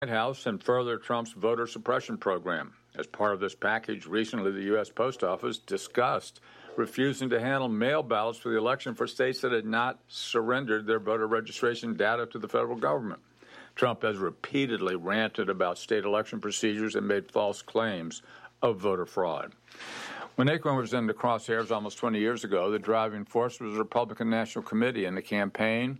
White House and further Trump's voter suppression program. As part of this package, recently the U.S. Post Office discussed refusing to handle mail ballots for the election for states that had not surrendered their voter registration data to the federal government. Trump has repeatedly ranted about state election procedures and made false claims of voter fraud. When Acorn was in the crosshairs almost 20 years ago, the driving force was the Republican National Committee and the campaign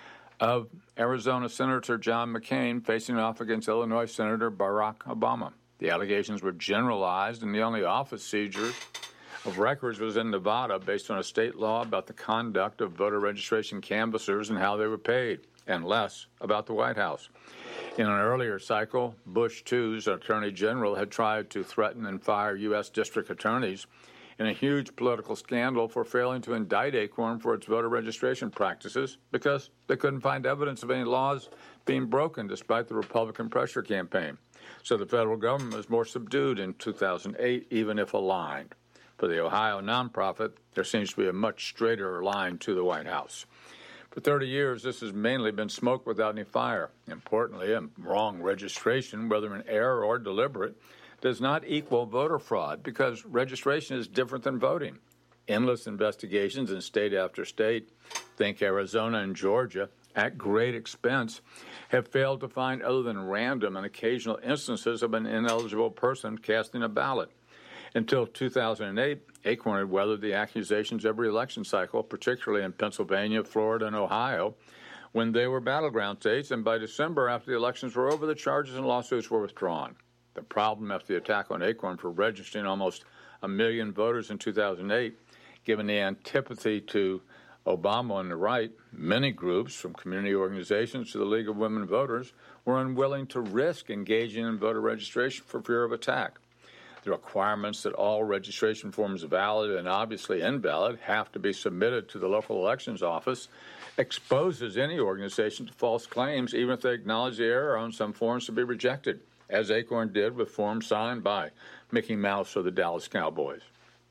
of Arizona Senator John McCain facing off against Illinois Senator Barack Obama. The allegations were generalized, and the only office seizure of records was in Nevada based on a state law about the conduct of voter registration canvassers and how they were paid, and less about the White House. In an earlier cycle, Bush II's Attorney General had tried to threaten and fire U.S. district attorneys in a huge political scandal for failing to indict Acorn for its voter registration practices because they couldn't find evidence of any laws being broken despite the Republican pressure campaign. So the federal government was more subdued in 2008, even if aligned. For the Ohio nonprofit, there seems to be a much straighter line to the White House. For 30 years, this has mainly been smoke without any fire. Importantly, a wrong registration, whether an error or deliberate, does not equal voter fraud because registration is different than voting. Endless investigations in state after state, think Arizona and Georgia, at great expense, have failed to find other than random and occasional instances of an ineligible person casting a ballot. Until 2008, Acorn had weathered the accusations every election cycle, particularly in Pennsylvania, Florida, and Ohio, when they were battleground states, and by December, after the elections were over, the charges and lawsuits were withdrawn. The problem after the attack on Acorn for registering almost 1 million voters in 2008, given the antipathy to Obama on the right, many groups, from community organizations to the League of Women Voters, were unwilling to risk engaging in voter registration for fear of attack. The requirements that all registration forms, valid and obviously invalid, have to be submitted to the local elections office exposes any organization to false claims, even if they acknowledge the error on some forms to be rejected, as Acorn did with forms signed by Mickey Mouse or the Dallas Cowboys.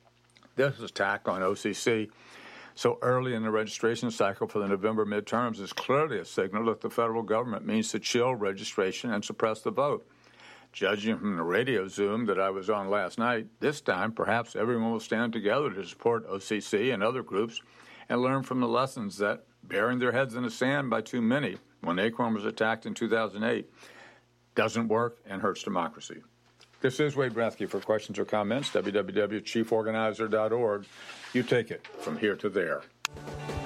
This attack on OCC so early in the registration cycle for the November midterms is clearly a signal that the federal government means to chill registration and suppress the vote. Judging from the radio Zoom that I was on last night, this time perhaps everyone will stand together to support OCC and other groups and learn from the lessons that burying their heads in the sand by too many when Acorn was attacked in 2008 doesn't work and hurts democracy. This is Wade Brathke. For questions or comments, www.chieforganizer.org. You take it from here to there.